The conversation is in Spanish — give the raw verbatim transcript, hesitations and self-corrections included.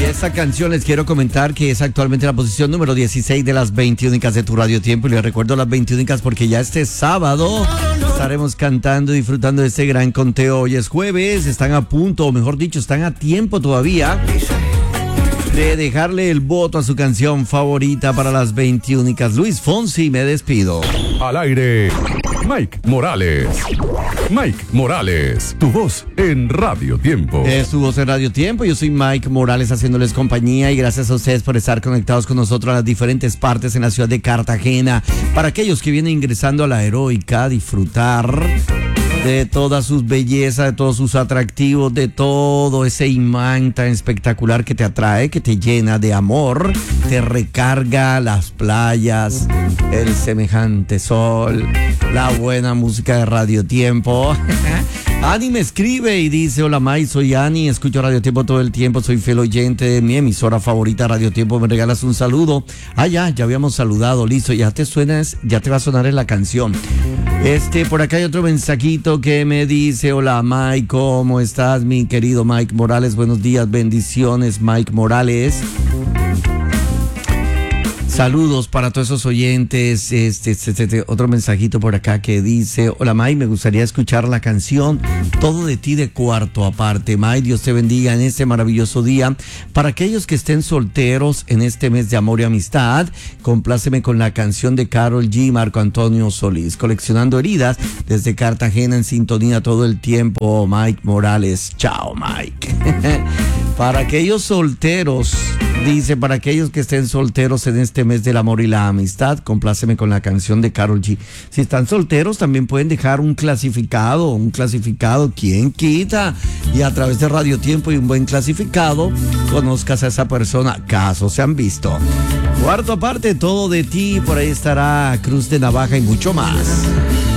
Esta canción les quiero comentar que es actualmente la posición número dieciséis de las veinte únicas de tu Radio Tiempo. Y les recuerdo las veinte únicas porque ya este sábado estaremos cantando y disfrutando de este gran conteo. Hoy es jueves, están a punto, o mejor dicho, están a tiempo todavía de dejarle el voto a su canción favorita para las veinte únicas. Luis Fonsi, me despido. Al aire, Mike Morales. Mike Morales, tu voz en Radio Tiempo. Es tu voz en Radio Tiempo. Yo soy Mike Morales haciéndoles compañía y gracias a ustedes por estar conectados con nosotros a las diferentes partes en la ciudad de Cartagena. Para aquellos que vienen ingresando a la Heroica a disfrutar de todas sus bellezas, de todos sus atractivos, de todo ese imán tan espectacular que te atrae, que te llena de amor, te recarga las playas, el semejante sol, la buena música de Radio Tiempo. Ani me escribe y dice: hola May, soy Ani, escucho Radio Tiempo todo el tiempo, soy fiel oyente de mi emisora favorita Radio Tiempo, me regalas un saludo. Ah, ya, ya habíamos saludado, listo, ya te suenas, ya te va a sonar en la canción. Este, por acá hay otro mensajito que me dice: hola Mike, ¿cómo estás, mi querido Mike Morales? Buenos días, bendiciones, Mike Morales. Saludos para todos esos oyentes. Este, este, este, otro mensajito por acá que dice: hola May, me gustaría escuchar la canción Todo de ti de Cuarto Aparte. May, Dios te bendiga en este maravilloso día. Para aquellos que estén solteros en este mes de amor y amistad, compláceme con la canción de Karol G, Marco Antonio Solís. Coleccionando heridas desde Cartagena, en sintonía todo el tiempo, Mike Morales. Chao, Mike. Para aquellos solteros, dice, para aquellos que estén solteros en este mes del amor y la amistad, compláceme con la canción de Karol G. Si están solteros, también pueden dejar un clasificado, un clasificado, ¿quién quita? Y a través de Radio Tiempo y un buen clasificado, conozcas a esa persona. Casos se han visto. Cuarto aparte, Todo de ti, por ahí estará Cruz de Navaja y mucho más.